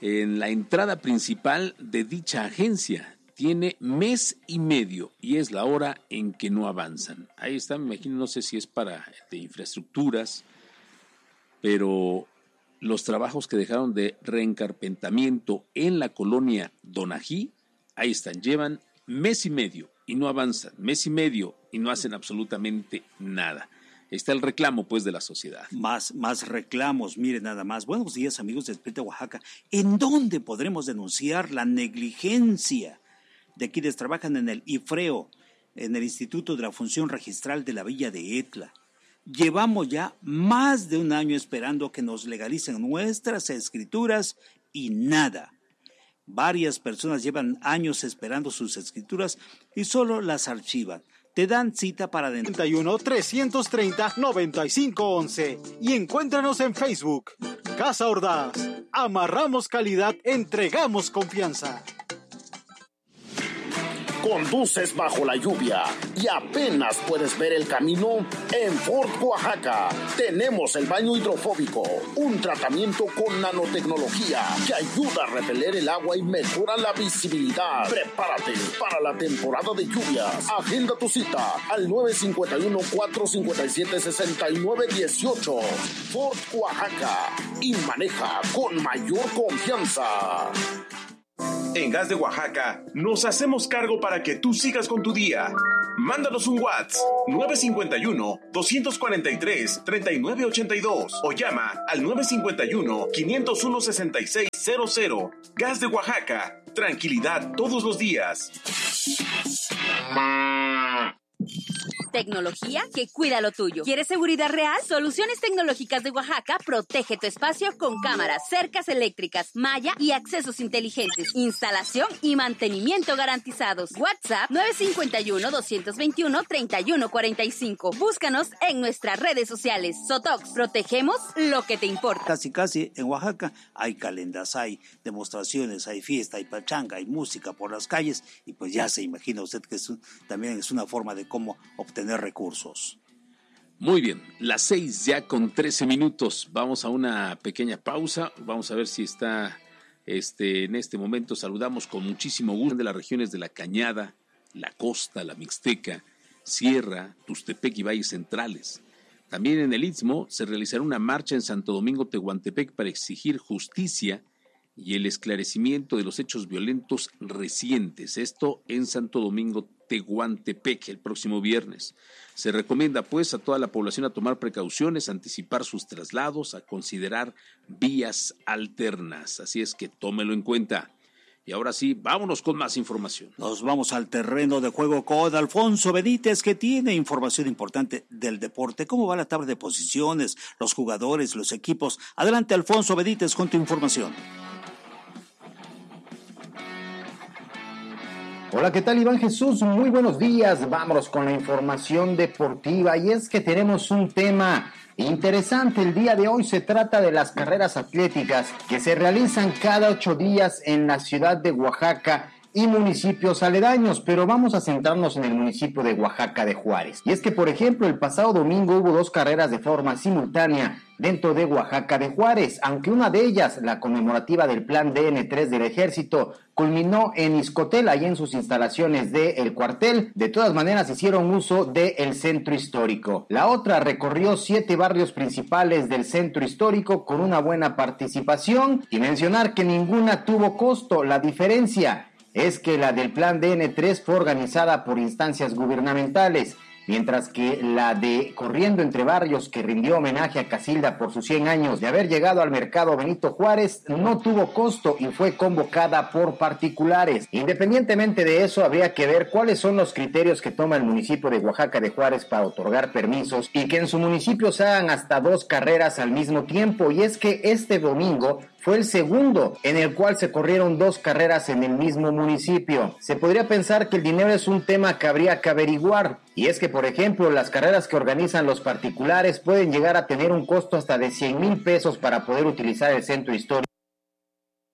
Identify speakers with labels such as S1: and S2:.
S1: en la entrada principal de dicha agencia. Tiene mes y medio y es la hora en que no avanzan. Ahí está, me imagino, no sé si es para de infraestructuras, pero los trabajos que dejaron de reencarpentamiento en la colonia Donají, ahí están, llevan mes y medio y no avanzan, mes y medio y no hacen absolutamente nada. Está el reclamo, pues, de la sociedad.
S2: Más reclamos, miren nada más. Buenos días, amigos de Despierta Oaxaca. ¿En dónde podremos denunciar la negligencia de quienes trabajan en el IFREO, en el Instituto de la Función Registral de la Villa de Etla? Llevamos ya más de un año esperando que nos legalicen nuestras escrituras y nada. Varias personas llevan años esperando sus escrituras y solo las archivan. Te dan cita para dentro.
S3: 31-330-9511 y encuéntranos en Facebook. Casa Ordaz. Amarramos calidad, entregamos confianza.
S4: Conduces bajo la lluvia y apenas puedes ver el camino. En Fort Oaxaca tenemos el baño hidrofóbico, un tratamiento con nanotecnología que ayuda a repeler el agua y mejora la visibilidad. Prepárate para la temporada de lluvias. Agenda tu cita al 951-457-6918. Fort Oaxaca, y maneja con mayor confianza.
S5: En Gas de Oaxaca nos hacemos cargo para que tú sigas con tu día. Mándanos un WhatsApp 951-243-3982 o llama al 951-501-6600. Gas de Oaxaca, tranquilidad todos los días.
S6: Tecnología que cuida lo tuyo. ¿Quieres seguridad real? Soluciones Tecnológicas de Oaxaca protege tu espacio con cámaras, cercas eléctricas, malla y accesos inteligentes. Instalación y mantenimiento garantizados. WhatsApp 951-221-3145. Búscanos en nuestras redes sociales. Sotox, protegemos lo que te importa.
S2: Casi en Oaxaca hay calendas, hay demostraciones, hay fiesta, hay pachanga, hay música por las calles y pues ya se imagina usted que también es una forma de cómo obtener recursos.
S1: Muy bien, las 6 ya con 13 minutos. Vamos a una pequeña pausa. Vamos a ver si está en este momento. Saludamos con muchísimo gusto de las regiones de La Cañada, La Costa, La Mixteca, Sierra, Tustepec y Valles Centrales. También en el Istmo se realizará una marcha en Santo Domingo, Tehuantepec, para exigir justicia y el esclarecimiento de los hechos violentos recientes. Esto en Santo Domingo, Tehuantepec, el próximo viernes. Se recomienda pues a toda la población a tomar precauciones, a anticipar sus traslados, a considerar vías alternas. Así es que tómelo en cuenta. Y ahora sí, vámonos con más información.
S2: Nos vamos al terreno de juego con Alfonso Benítez, que tiene información importante del deporte. ¿Cómo va la tabla de posiciones, los jugadores, los equipos? Adelante, Alfonso Benítez, con tu información.
S7: Hola, ¿qué tal, Iván Jesús? Muy buenos días. Vámonos con la información deportiva y es que tenemos un tema interesante el día de hoy. Se trata de las carreras atléticas que se realizan cada 8 días en la ciudad de Oaxaca y municipios aledaños, pero vamos a centrarnos en el municipio de Oaxaca de Juárez. Y es que, por ejemplo, el pasado domingo hubo 2 carreras de forma simultánea dentro de Oaxaca de Juárez, aunque una de ellas, la conmemorativa del Plan DN3 del Ejército, culminó en Izcotel, ahí en sus instalaciones del cuartel. De todas maneras, hicieron uso del centro histórico. La otra recorrió 7 barrios principales del centro histórico con una buena participación, y mencionar que ninguna tuvo costo. La diferencia es que la del Plan DN3 fue organizada por instancias gubernamentales, mientras que la de Corriendo entre Barrios, que rindió homenaje a Casilda por sus 100 años de haber llegado al mercado Benito Juárez, no tuvo costo y fue convocada por particulares. Independientemente de eso, habría que ver cuáles son los criterios que toma el municipio de Oaxaca de Juárez para otorgar permisos y que en su municipio se hagan hasta 2 carreras al mismo tiempo. Y es que este domingo fue el segundo en el cual se corrieron 2 carreras en el mismo municipio. Se podría pensar que el dinero es un tema que habría que averiguar, y es que, por ejemplo, las carreras que organizan los particulares pueden llegar a tener un costo hasta de 100,000 pesos para poder utilizar el centro histórico.